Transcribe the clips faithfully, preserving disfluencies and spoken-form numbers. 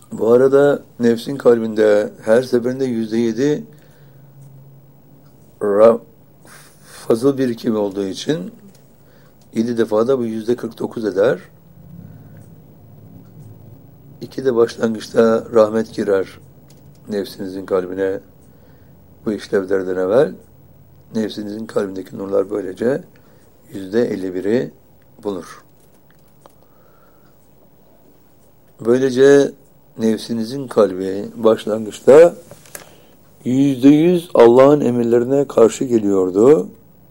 Bu arada nefsin kalbinde her seferinde yüzde yedi fazıl birikimi olduğu için yedi defada bu yüzde kırk dokuz eder. İki de başlangıçta rahmet girer nefsinizin kalbine bu işlevlerden evvel. Nefsinizin kalbindeki nurlar böylece yüzde elli biri bulur. Böylece nefsinizin kalbi başlangıçta yüzde yüz Allah'ın emirlerine karşı geliyordu.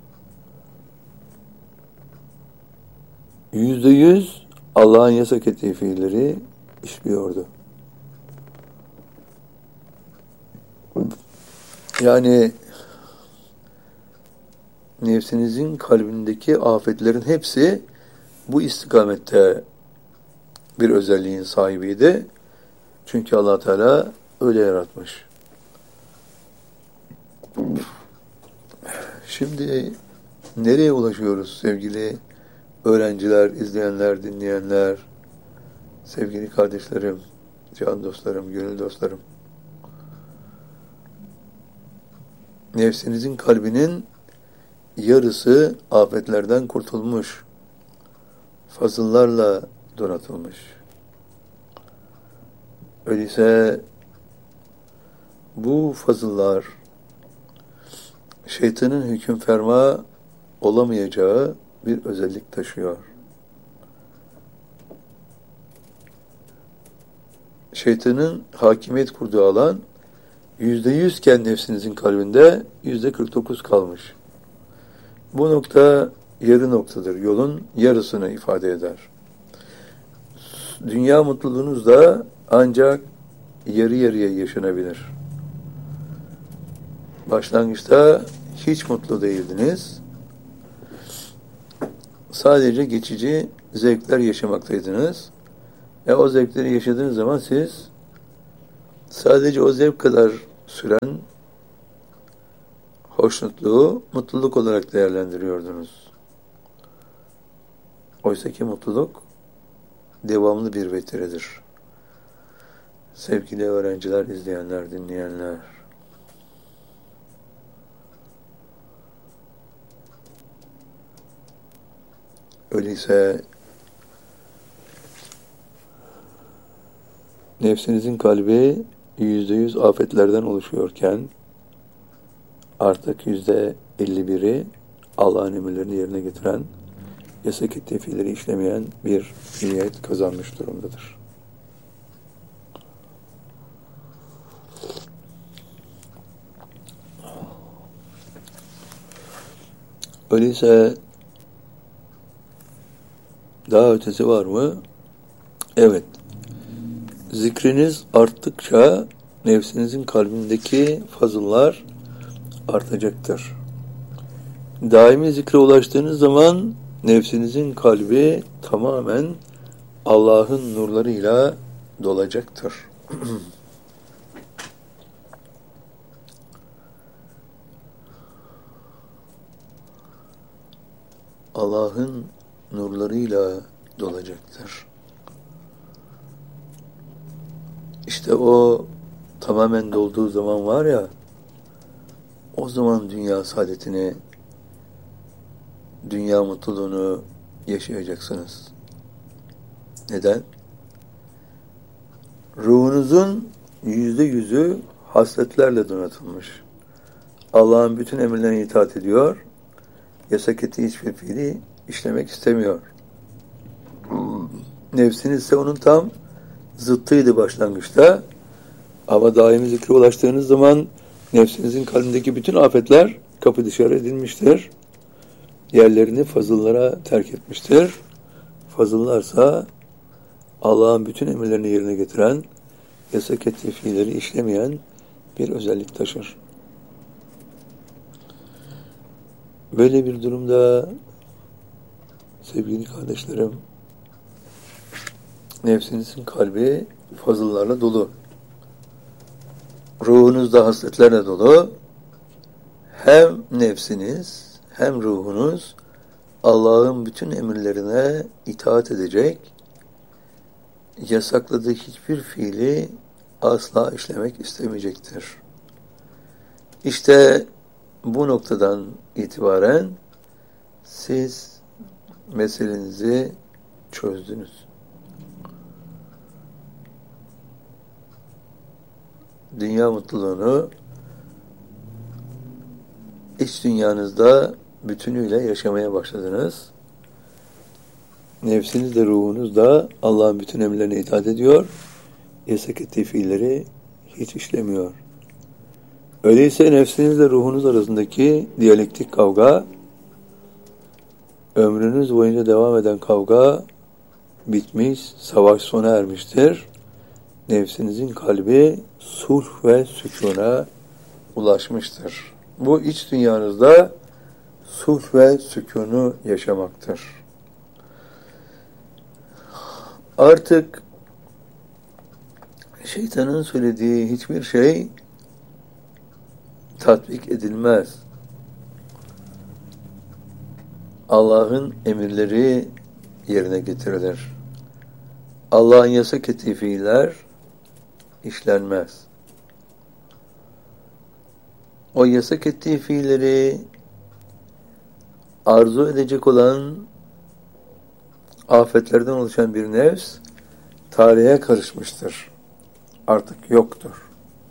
Yüzde yüz Allah'ın yasak ettiği fiilleri işliyordu. Yani nefsinizin kalbindeki afetlerin hepsi bu istikamette bir özelliğin sahibiydi. Çünkü Allah Teala öyle yaratmış. Şimdi nereye ulaşıyoruz sevgili öğrenciler, izleyenler, dinleyenler, sevgili kardeşlerim, can dostlarım, gönül dostlarım? Nefsinizin kalbinin yarısı afetlerden kurtulmuş, fazıllarla donatılmış. Öyleyse bu fazıllar şeytanın hüküm ferma olamayacağı bir özellik taşıyor. Şeytanın hakimiyet kurduğu alan yüzde yüzken nefsinizin kalbinde yüzde kırk dokuz kalmış. Bu nokta yarı noktadır. Yolun yarısını ifade eder. Dünya mutluluğunuz da ancak yarı yarıya yaşanabilir. Başlangıçta hiç mutlu değildiniz. Sadece geçici zevkler yaşamaktaydınız. Ve o zevkleri yaşadığınız zaman siz sadece o zevk kadar süren hoşnutluğu mutluluk olarak değerlendiriyordunuz. Oysa ki mutluluk devamlı bir vetiredir. Sevgili öğrenciler, izleyenler, dinleyenler. Öyleyse nefsinizin kalbi yüzde yüz afetlerden oluşuyorken artık yüzde elli biri Allah'ın emirlerini yerine getiren, yasak ettiği fiilleri işlemeyen bir niyet kazanmış durumdadır. Öyleyse daha ötesi var mı? Evet. Zikriniz arttıkça nefsinizin kalbindeki fazıllar artacaktır. Daimi zikre ulaştığınız zaman nefsinizin kalbi tamamen Allah'ın nurlarıyla dolacaktır. Allah'ın nurlarıyla dolacaktır. İşte o tamamen dolduğu zaman var ya, o zaman dünya saadetini, dünya mutluluğunu yaşayacaksınız. Neden? Ruhunuzun yüzde yüzü hasletlerle donatılmış. Allah'ın bütün emirlerine itaat ediyor, yasak ettiği hiçbir fiili işlemek istemiyor. Nefsiniz ise onun tam zıttıydı başlangıçta. Ama daimi zikre ulaştığınız zaman nefsinizin kalbindeki bütün afetler kapı dışarı edilmiştir. Yerlerini fazıllara terk etmiştir. Fazıllarsa Allah'ın bütün emirlerini yerine getiren, yasak ettiği fiilleri işlemeyen bir özellik taşır. Böyle bir durumda sevgili kardeşlerim, nefsinizin kalbi fazıllarla dolu. Ruhunuz da hasletlerle dolu. Hem nefsiniz hem ruhunuz Allah'ın bütün emirlerine itaat edecek, yasakladığı hiçbir fiili asla işlemek istemeyecektir. İşte bu noktadan itibaren siz meselenizi çözdünüz. Dünya mutluluğunu iç dünyanızda bütünüyle yaşamaya başladınız. Nefsiniz de ruhunuz da Allah'ın bütün emirlerine itaat ediyor. Yasak ettiği fiilleri hiç işlemiyor. Öyleyse nefsinizle ruhunuz arasındaki diyalektik kavga, ömrünüz boyunca devam eden kavga bitmiş, savaş sona ermiştir. Nefsinizin kalbi sulh ve sükûna ulaşmıştır. Bu iç dünyanızda sulh ve sükûnu yaşamaktır. Artık şeytanın söylediği hiçbir şey tatbik edilmez. Allah'ın emirleri yerine getirilir. Allah'ın yasak ettiği fiiller işlenmez. O yasak ettiği fiilleri arzu edecek olan afetlerden oluşan bir nefs tarihe karışmıştır. Artık yoktur.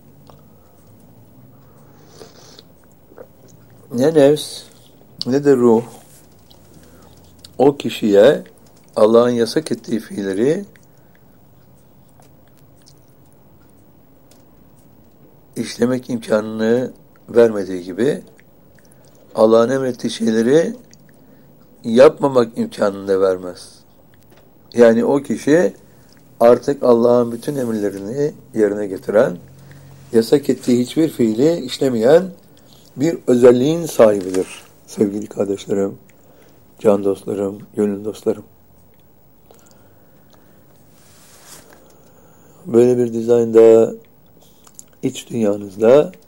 Ne nefs ne de ruh o kişiye Allah'ın yasak ettiği fiilleri işlemek imkanını vermediği gibi Allah'ın emrettiği şeyleri yapmamak imkanını da vermez. Yani o kişi artık Allah'ın bütün emirlerini yerine getiren, yasak ettiği hiçbir fiili işlemeyen bir özelliğin sahibidir. Sevgili kardeşlerim, can dostlarım, gönül dostlarım. Böyle bir dizaynda iç dünyanızda